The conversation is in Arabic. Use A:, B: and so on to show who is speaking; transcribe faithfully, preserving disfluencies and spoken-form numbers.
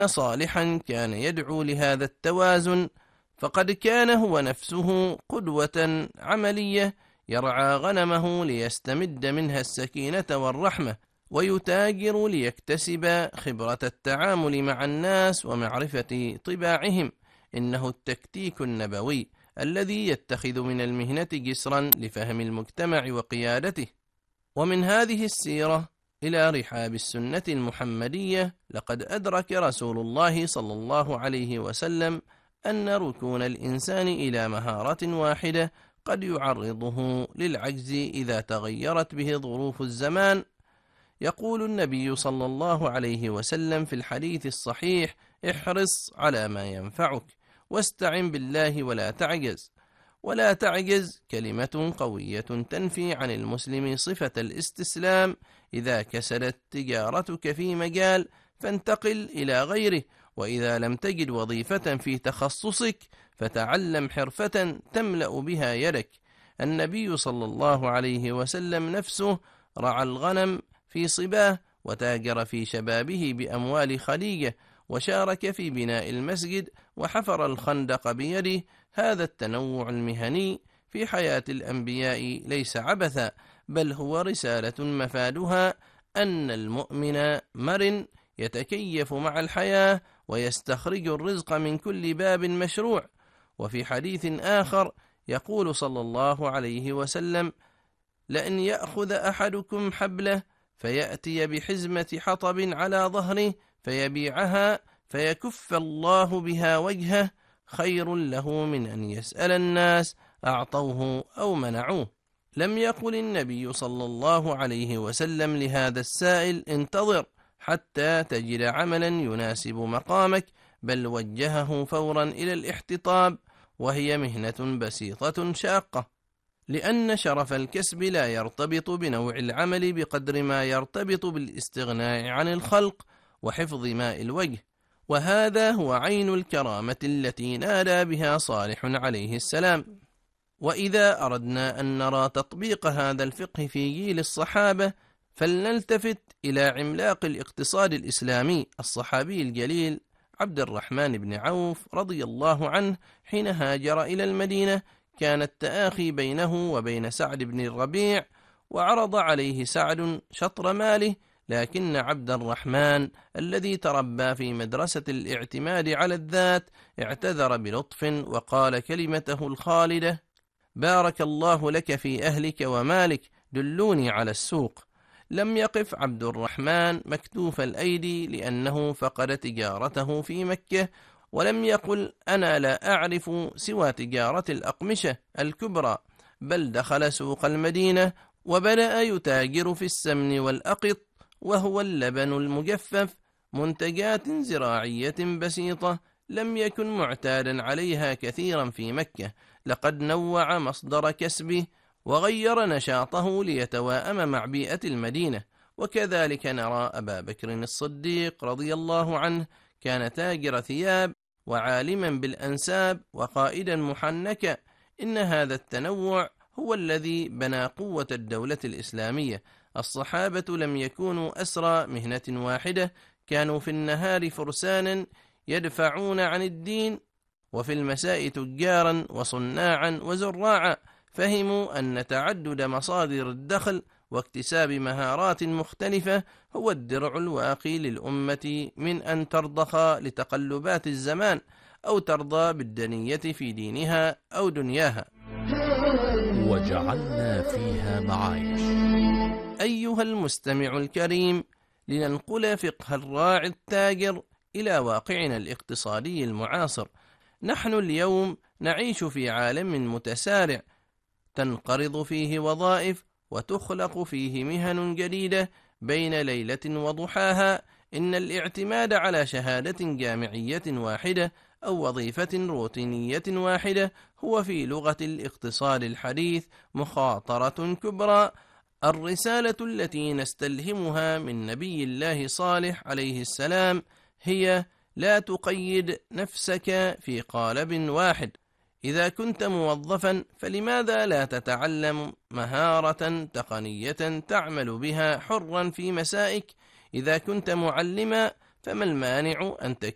A: صالحا كان يدعو لهذا التوازن، فقد كان هو نفسه قدوة عملية يرعى غنمه ليستمد منها السكينة والرحمة، ويتاجر ليكتسب خبرة التعامل مع الناس ومعرفة طباعهم. إنه التكتيك النبوي الذي يتخذ من المهنة جسرا لفهم المجتمع وقيادته. ومن هذه السيرة إلى رحاب السنة المحمدية، لقد أدرك رسول الله صلى الله عليه وسلم أن ركون الإنسان إلى مهارة واحدة قد يعرضه للعجز إذا تغيرت به ظروف الزمان. يقول النبي صلى الله عليه وسلم في الحديث الصحيح: احرص على ما ينفعك واستعن بالله ولا تعجز. ولا تعجز كلمة قوية تنفي عن المسلم صفة الاستسلام. إذا كسلت تجارتك في مجال فانتقل إلى غيره، وإذا لم تجد وظيفة في تخصصك فتعلم حرفة تملأ بها يدك. النبي صلى الله عليه وسلم نفسه رعى الغنم في صباه، وتاجر في شبابه بأموال خديجة، وشارك في بناء المسجد، وحفر الخندق بيده. هذا التنوع المهني في حياة الأنبياء ليس عبثا، بل هو رسالة مفادها أن المؤمن مرن يتكيف مع الحياة ويستخرج الرزق من كل باب مشروع. وفي حديث آخر يقول صلى الله عليه وسلم: لأن يأخذ أحدكم حبله فيأتي بحزمة حطب على ظهره فيبيعها فيكف الله بها وجهه خير له من أن يسأل الناس أعطوه أو منعوه. لم يقل النبي صلى الله عليه وسلم لهذا السائل: انتظر حتى تجد عملا يناسب مقامك، بل وجهه فورا إلى الاحتطاب، وهي مهنة بسيطة شاقة، لأن شرف الكسب لا يرتبط بنوع العمل بقدر ما يرتبط بالاستغناء عن الخلق وحفظ ماء الوجه. وهذا هو عين الكرامة التي نادى بها صالح عليه السلام. وإذا أردنا أن نرى تطبيق هذا الفقه في جيل الصحابة، فلنلتفت إلى عملاق الاقتصاد الإسلامي الصحابي الجليل عبد الرحمن بن عوف رضي الله عنه. حين هاجر إلى المدينة كان التآخي بينه وبين سعد بن الربيع، وعرض عليه سعد شطر ماله، لكن عبد الرحمن الذي تربى في مدرسة الاعتماد على الذات اعتذر بلطف وقال كلمته الخالدة: بارك الله لك في أهلك ومالك، دلوني على السوق. لم يقف عبد الرحمن مكتوف الأيدي لأنه فقد تجارته في مكة، ولم يقل أنا لا أعرف سوى تجارة الأقمشة الكبرى، بل دخل سوق المدينة وبدأ يتاجر في السمن والأقط، وهو اللبن المجفف، منتجات زراعية بسيطة لم يكن معتادا عليها كثيرا في مكة. لقد نوع مصدر كسبه وغير نشاطه ليتواءم مع بيئة المدينة. وكذلك نرى أبا بكر الصديق رضي الله عنه كان تاجر ثياب وعالما بالأنساب وقائدا محنكا. إن هذا التنوع هو الذي بنى قوة الدولة الإسلامية. الصحابة لم يكونوا أسرى مهنة واحدة، كانوا في النهار فرسانا يدفعون عن الدين، وفي المساء تجارا وصناعا وزراعا. فهموا أن تعدد مصادر الدخل واكتساب مهارات مختلفة هو الدرع الواقي للأمة من أن ترضخ لتقلبات الزمان أو ترضى بالدنية في دينها أو دنياها.
B: وجعلنا فيها معايش.
A: أيها المستمع الكريم، لننقل فقه الراعي التاجر إلى واقعنا الاقتصادي المعاصر. نحن اليوم نعيش في عالم متسارع، تنقرض فيه وظائف وتخلق فيه مهن جديدة بين ليلة وضحاها. إن الاعتماد على شهادة جامعية واحدة أو وظيفة روتينية واحدة هو في لغة الاقتصاد الحديث مخاطرة كبرى. الرسالة التي نستلهمها من نبي الله صالح عليه السلام هي: لا تقيد نفسك في قالب واحد. إذا كنت موظفا فلماذا لا تتعلم مهارة تقنية تعمل بها حرا في مسائك؟ إذا كنت معلما فما المانع أن تكون